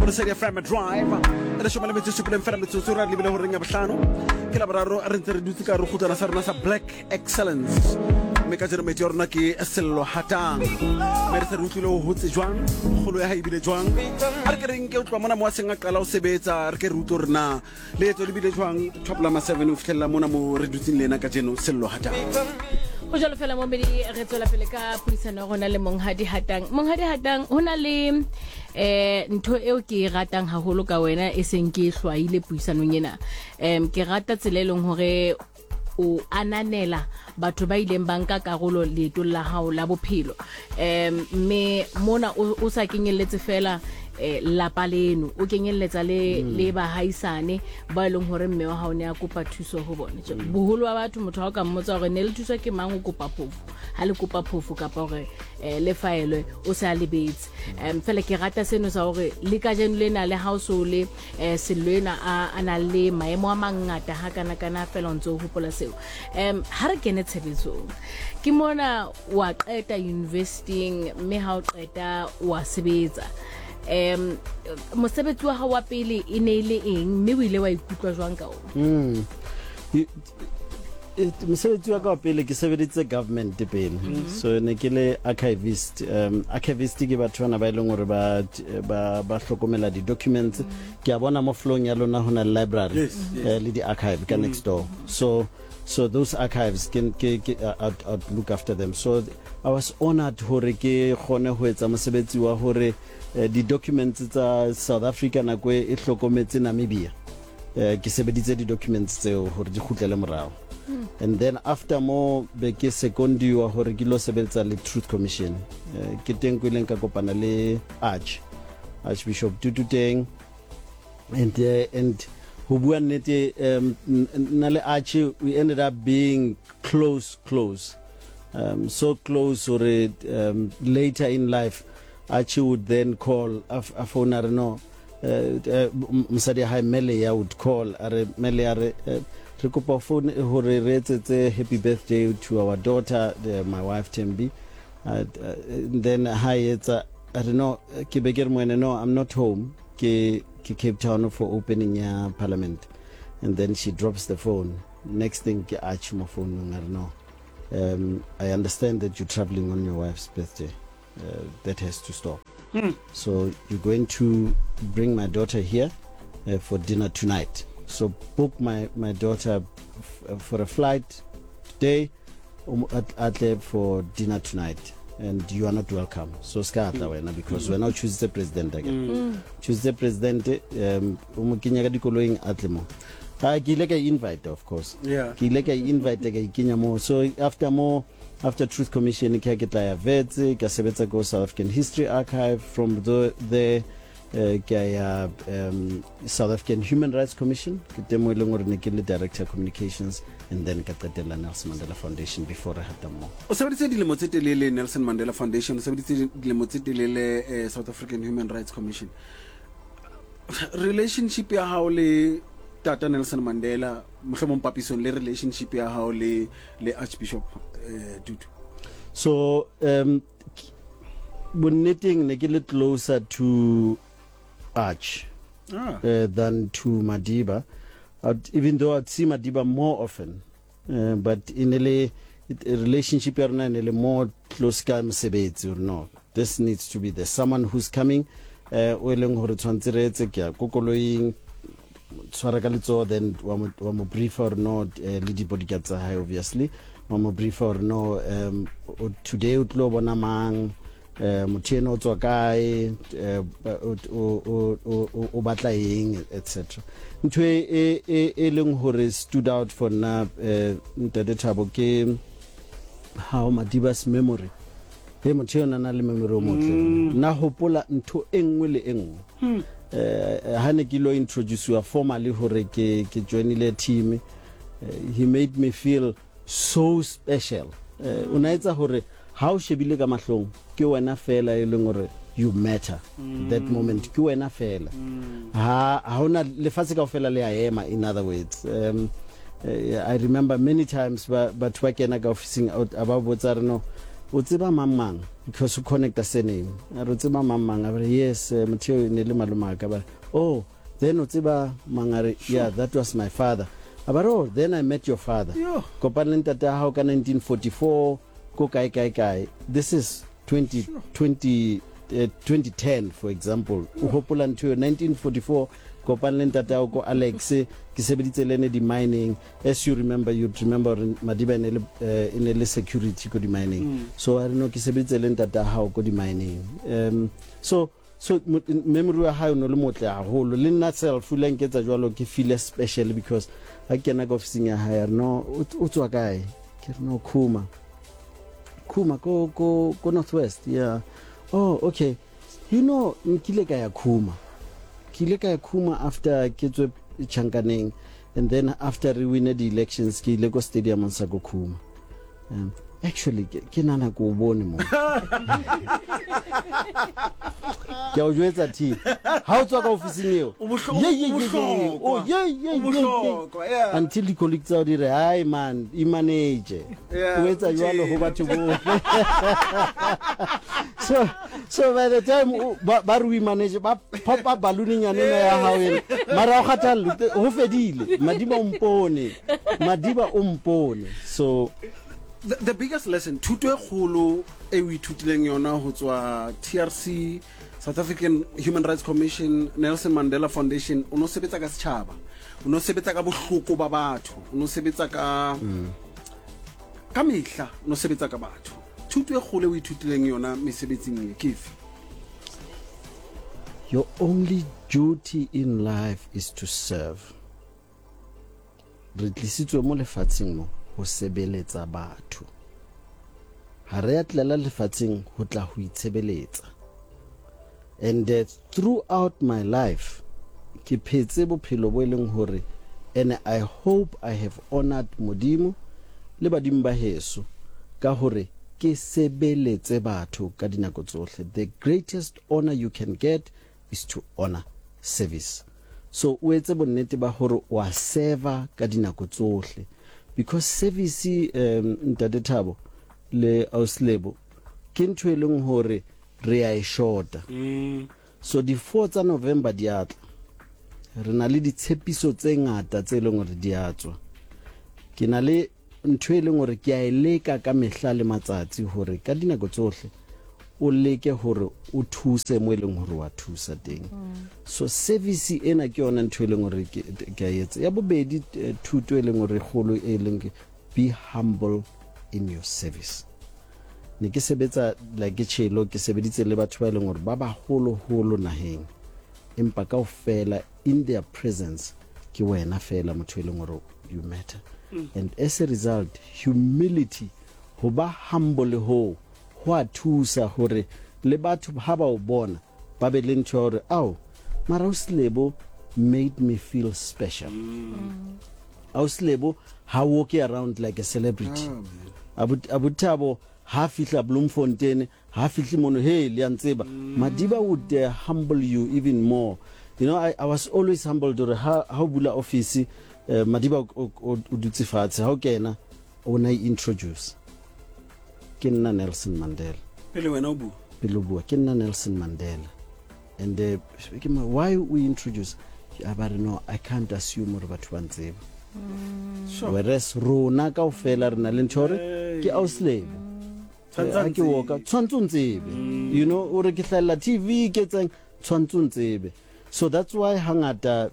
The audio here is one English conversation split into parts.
the city of Family Drive. And the show me to super family to sura libele ho ringa bahlano. Ke la bararo re ntse re dutse ka re khutana sa rona sa Black Excellence. Me ka jere metsi rona ke Sello Hatang. Me re se rutlile ho hotse jwang, kholo ya ha ibile jwang. A re ke reng ke o tloa mona mo senga qala o sebetsa re ke ruto rena. Le etso libile jwang top lama 7 o fitlhela mona mo re dutseng lena ka jeno Sello Hatang. O jalo fela mo bedi re tsola pele ka puisano gona le Monghadi Hatang hona le ntho eo ke ratang haholo ka wena e seng ke hlwaile puisanong ena ke rata tselelong hore o ananela batho ba ileng banka karolo leeto la hao la bophelo me mona o sa kenyelletse fela la paleno o kenyelletsa le ba haisane ba ileng hore mme wa hao ne a kopa thuso ho bona boholo wa batho motho ha o ka mmotsa hore ne le thuso ke mang o kopa phofu ha le kopa phofu ka hore le faelwe o sa lebetse fela ke rata seno sa hore le ka jeno lena le hauso le selwena ana le maemo a mangata ha kana fela ntse o hopola seo ha re kene tshebetsong ke mona wa qeta university mme ha o qeta wa sebetsa mosebetsi wa hao wa pele e ne ile eng mme o ile wa ikutlwa jwang ka ona mosebetsi wa ka wa pele ke sebeditse government pele so ne ke le archivist ke batho bana ba ileng hore ba hlokomela di documents ke a bona mo flowing ya lona hona library le di archive ka next door so those archives can I'd look after them. So I was honored hore ke khone ho etsa mosebetsi wa hore di documents tsa South Africa na kwe e hlokometse Namibia ke sebeditse di documents tseo hore di khutlele morao and then after more be ke secondi wa hore ke lo sebetsa le Truth Commission ke teng go ileng ka kopana le Archbishop Tutu Teng and who bua nnete nale Archie we ended up being close so close or later in life Archie would then call a phone no msadi ha mele ya would call are mele are re kopa phone hore re etsetse happy birthday to our daughter my wife Tembi then hi it's I don't know ke beger mo no I'm not home ke Cape Town for opening ya parliament and then she drops the phone next thing ke Archie mo phone no I understand that you're traveling on your wife's birthday that has to stop so you're going to bring my daughter here for dinner tonight so book my daughter for a flight today at for dinner tonight and you are not welcome so skata wena because we're now choose the president again choose the president umukinya ka dikoloing atlemo ke ile ka invite of course ke ile ka invite ka ikinya mo so after Truth Commission ke tla ya vetse ka sebetsa go South African History Archive from the South African Human Rights Commission ke temo ile ngore ne ke le Director Communications and then ka qetela Nelson Mandela Foundation before I had them more o sebeditse dilemo tse telele Nelson Mandela Foundation o sebeditse dilemo tse telele South African Human Rights Commission relationship ya hao le Tata Nelson Mandela mohlomong papisong le relationship ya hao le Archbishop Tutu so bonneting ne ke le closer to Arch than to Madiba even though I'd see Madiba more often but in a relationship in a more close msebetsi or no this needs to be there someone who's coming o eleng hore tshwantsiretse ke kokoloing tswara ka letso then wa mo brief or no le di bodyguards high obviously wa mo brief or no today o tlo bona mang motsheno tswa kae o batla eng etc ntwe e leng hore stood out for na Ntate Thabo ke how Madiba's memory motsheno na le memory o motle na hopola ntho engwe le engwe ha ne ke lo introduce you formally hore ke joinile team he made me feel so special unaitsa hore how shebile ka mahlong ke wena fela e leng hore you matter that moment ke wena fela ha ona lefatse ka fela le ema in other words I remember many times but wa kena ka officing out ababotsa reno o tseba mamang because who connect the surname a re tseba mama yes motho ne le malomaka ba oh then utsiba mangare yeah that was my father abaro then I met your father kopana ntata ha ka 1944 ko kai this is 2010 for example uhopola nto 1944 kopana ntata ko Alex ke sebeditse lene di mining as you remember Madiba in le security ko di mining so I know ke sebeditse lene ntata ha ko di mining so memory wa ha no le motle a holo le nna self le nketsa jwalo ke feel special because I can go office ya ha no o tswa kae ke no Khuma ko Northwest yeah oh okay you know nkile ka ya Khuma after ketswe Chankaneng and then after we win the elections ke ile ko stadium sa go Khuma actually ke nana go bone mo ke o jwetsa thi ha o tswa ka office eo until the colleagues out there hi man I manage o etsa jwalo ho batho bohle so by the time ba re manage ba pop up balloon nyane ya hawe mara o khathala ho fedile Madiba umpone so the biggest lesson thuto e kholo e o ithutileng yona ho tswa TRC South African Human Rights Commission Nelson Mandela Foundation o no sebetsa ka setjhaba o no sebetsa ka bohloko ba batho o no sebetsa ka mehla o no sebetsa ka batho thuto e kholo e o ithutileng yona mesebetsing e kefe your only duty in life is to serve re tlisitswe mo lefatsheng mo ho sebeletsa batho ha re atlela lefatsheng ho tla ho itshebeletsa and throughout my life ke phetse bophelo bo eleng hore and I hope I have honored Modimo le badimo ba heso ka hore ke sebeletse batho ka dinako tsohle the greatest honor you can get is to honor service so o etse bonnete ba hore wa serve ka dinako tsohle because service ntate Thabo le Auslebo ke ntwe leng hore re a shorta so di 4 November diatla re na le ditshepiso tse ngata tse leng hore diatswa ke na le ntwe leng hore ke a eleka ka mehla le matsatsi hore ka dinako tsohle o leke hore o thuse mo eleng hore wa thusa teng so service ena ke yona ntwe leng hore ke a etsa ya bobedi thuto e leng hore kholo e leng be humble in your service ne ke sebetsa like tshelo ke sebeditse le batho ba leng hore ba ba holo naheng empa ka ofela in their presence ke wena fela motho e leng hore you matter and as a result humility ho ba humble ho a thusa hore le batho ha ba o bona ba be le ntho hore Auslebo made me feel special Auslebo ha walk around like a celebrity Abu Thabo ha fihla Bloemfontein ha fihli mono hey le antseba Madiba would humble you even more you know I was always humbled or how bula office Madiba o dutse fatshe ha o kena o na introduce ke nna Nelson Mandela pele wena o bu ke nna Nelson Mandela and why we introduce but no I can't assume hore batho ba ntseba whereas rona ka ofela rena le ntshore ke Auslebo ke woka tshwantsontsebe you know ore ke hlalla TV ke tsang tshwantsontsebe so that's why hangata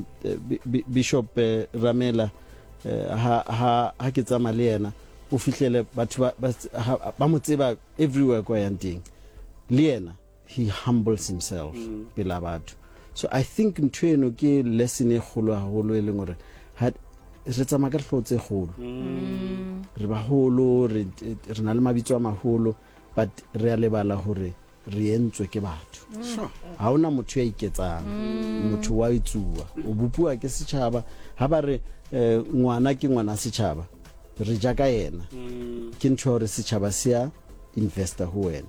Bishop Ramela ha ke tsama le yena o fihlele batho ba motseba everywhere kwa yanting le yena he humbles himself pela batho so I think ntweno ke lesson e kholo haholo e leng hore re tsama ka hlotse kholo re ba holo re na le mabitso a maholo but re a lebala hore re entswe ke batho ha ona motho ya iketsang motho wa itsuwa o bupua ke setjhaba ha ba re ngwana ke ngwana setjhaba re ja ka yena ke ntho hore setjhaba sia investor ho wena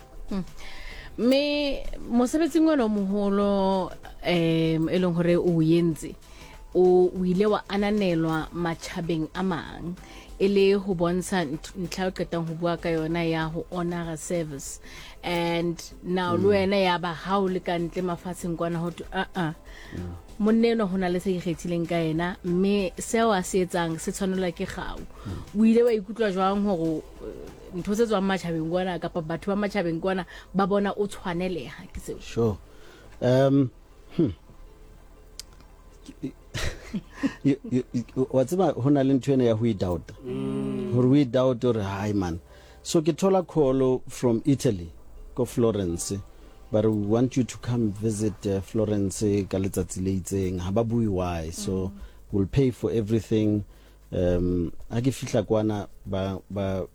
me mosebetsi ngwana moholo eleng hore o yentse o ile wa ananelwa matjhabeng a mang ele ho bontsha ntlha o qetang ho bua ka yona ya ho honor service, and now lo ena ya ba ha o le ka ntle mafatsheng kwana ho monne no hona le se ikgethileng ka ena, mme seo a se etsang se tshwanela ke gao. O ile wa ikutlwa jwang hore ntho tse tswang matjhabeng kwana kapa batho ba matjhabeng kwana ba bona o tshwaneleha ke seo? Sure. What's about hona le ntho ena ya ho doubt hore we doubt or hi man. So ke thola call from Italy go Florence, but we want you to come visit Florence ka letsatsi le itseng, ha ba bui why, so we'll pay for everything. A ke fihla kwana ba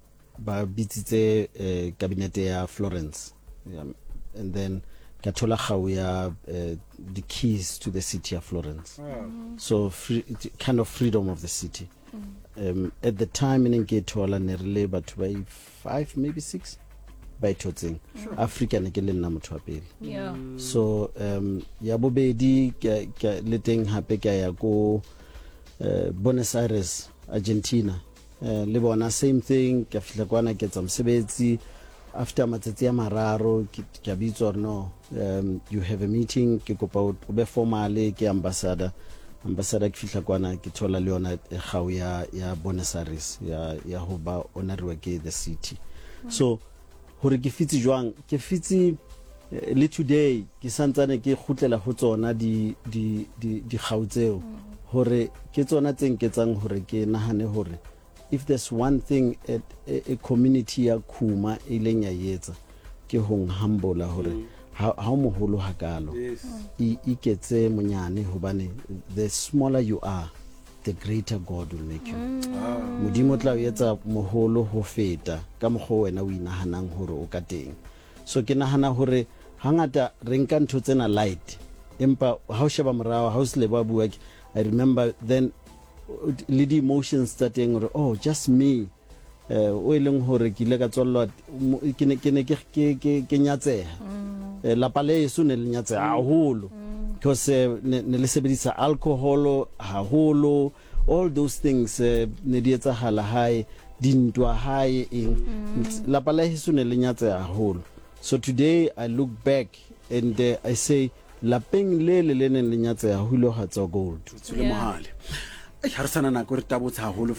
bitsitse cabinet ya Florence, and then ka thola gau ya the keys to the city of Florence. So kind of freedom of the city. At the time in ke thola ne re batho ba 5 maybe 6 by totseng Africa ne ke le nna motho wa pele. Yeah. So ya bobedi ke le teng hape ka ya go Buenos Aires, Argentina. Le bona same thing, ka fihla kwana ke tsa mosebetsi. After matsatsi a mararo ke bitso or no, you have a meeting, ke kopa o be formally ke ambassador ke fihla kwana ke thola le yona gao ya Buenos Aires ya ho ba honorwa ke the city. So hore ke fitsi jwang, ke fitsi le today ke santsane ke khutlela ho tsona di gao tseo hore ke tsona tseng ke tsang hore ke nahane hore if there's one thing at a community ya Khuma ileng ya yetsa ke hong humble hore ha moholo hakalo iketse monyane hobane the smaller you are the greater God will make you. Modimo tla yetsa moholo ho feta ka mogho wena o inahanang hore o ka teng. So ke nahana hore hangata re nka ntho tsena light, empa ha o sheba morao ha o se le ba bua, I remember then lady emotions starting or oh just me o ileng hore ke ile ka tswalla ke ne ke nyatseha la pale su ne le nyatseha haholo because ne le sebedisa alcohol haholo, all those things ne di etsahala hae dintwa hae la pale su ne le nyatseha haholo. So today I look back and I say lapeng le ne le nyatseha haholo ha tsa gold tsule mohale ha re sana nako re tabotsa haholo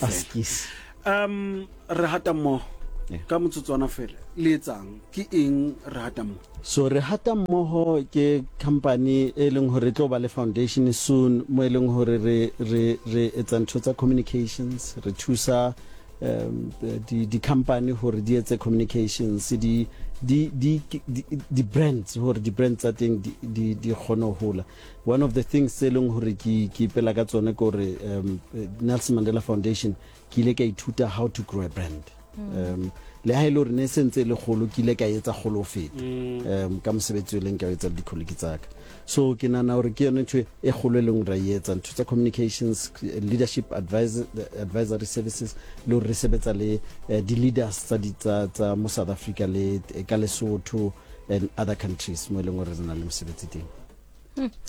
fela. Re hata mo ka motsotswana fela le etsang ke eng re hata mo? So re hata mmoho ke company e leng hore tlo ba le foundation soon mo e leng hore re etsa ntho tsa communications, re thusa di company hore di etse communications, di brands hore di brands tsa teng di kgona hola. One of the things se leng hore ke pela ka tsone ko re Nelson Mandela Foundation ke ile ka ithuta how to grow a brand. Le ha ile hore ne sentse le kholo ke ile ka etsa kholo feta ka mosebetsi o leng ka etsa di colleague tsaka. So ke nana hore ke yone ntho e kholo leng ra etsa ntho tsa communications, leadership advisory services le re sebetsa le di leaders tsa mo South Africa le ka Lesotho and other countries mo leng hore rena le mosebetsi teng.